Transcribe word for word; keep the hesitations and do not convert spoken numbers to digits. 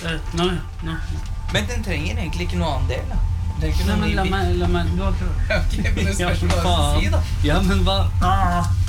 Nå, nå. Men den trenger egentlig ikke noe annen del, da. Den trenger ikke Nei, noe men ny la bit. meg, la meg, du har prøvd. Ok, men det Ja, spørs hva du faen. si, da. Ja, men hva? Ah,